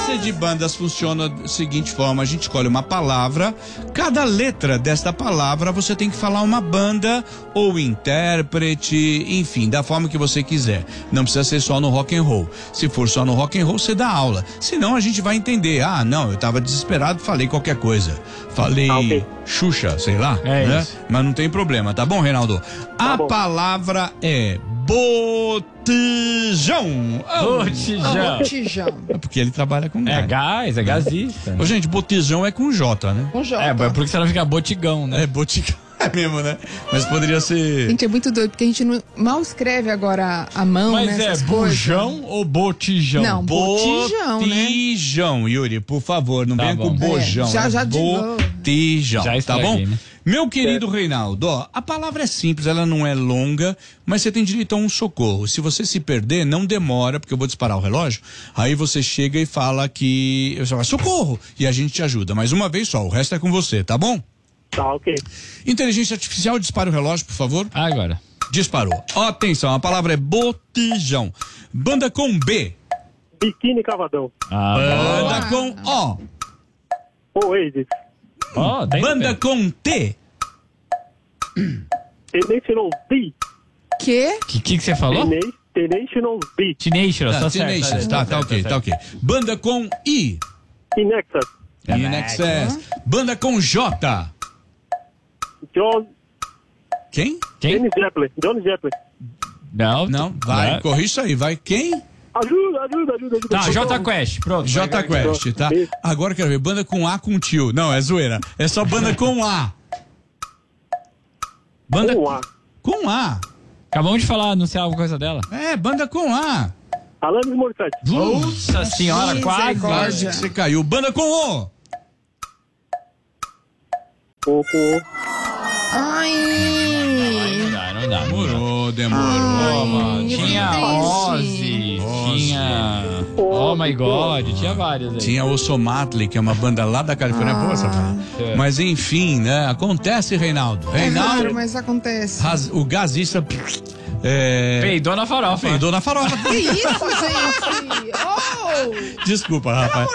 sequência de bandas funciona da seguinte forma: a gente escolhe uma palavra, cada letra desta palavra você tem que falar uma banda ou intérprete, enfim, da forma que você quiser. Não precisa ser só no rock and roll. Se for só no rock and roll, você dá aula. Senão a gente vai entender. Ah, não, eu tava desesperado, falei qualquer coisa. Falei ok. Xuxa, sei lá, É né? isso. Mas não tem problema, tá bom, Reinaldo? A bom. palavra é botijão. Botijão. Botijão. É porque ele trabalha com É gás. gás, é gasista. Ô, gente, botijão é com J, né? Com J. É, porque senão fica botigão, né? É botigão. É mesmo, né? Mas poderia ser... Gente, é muito doido, porque a gente mal escreve agora a mão, Mas né? é essas coisas. bujão ou botijão? Não, botijão, né? Botijão, Yuri, por favor, não Tá venha bom. com bojão. É, já é de novo. botijão, Já tá estraguei, bom? né? Meu querido Reinaldo, ó, a palavra é simples, ela não é longa, mas você tem direito a um socorro. Se você se perder, não demora, porque eu vou disparar o relógio, aí você chega e fala que... Você fala, socorro! E a gente te ajuda, mas uma vez só, o resto é com você, tá bom? Tá, ok. Inteligência artificial, dispara o relógio, por favor. Agora. Disparou. Atenção, a palavra é botijão. Banda com B. Biquíni Cavadão. Banda com O. Oasis. Ó, tem Banda com T. Tenacious D. Que? que você falou? Tenacious D. Tenacious, tá certo. Tenacious, tá ok, tá ok. Banda com I. Inexas. INXS. Banda com J. John Quem? Quem? Zeppelin. John Zeppelin. Não, vai, Não. corri isso aí, vai. Quem? Ajuda. Tá, J Quest, pronto. J Quest, tá? Isso. Agora eu quero ver, banda com A com tio. Não, é zoeira. É só banda com A. Banda Com A. com A. Acabamos de falar, anunciar alguma coisa dela. É, banda com A. Alanis Morissette. Nossa senhora, quase. Misericórdia. Você caiu. Banda com O. Com Ai. Não dá. Demorou. Mano, eu tinha fiquei Ozzy, tinha... Oh my God, tinha várias aí. Tinha o Somatli, que é uma banda lá da Califórnia. Pô, Safado. Mas enfim, né? Acontece, Reinaldo. É Reinaldo, raro, mas acontece. o gasista... Peidou na farofa. Peidou na farofa. Que isso, gente? Oh! Desculpa, rapaz.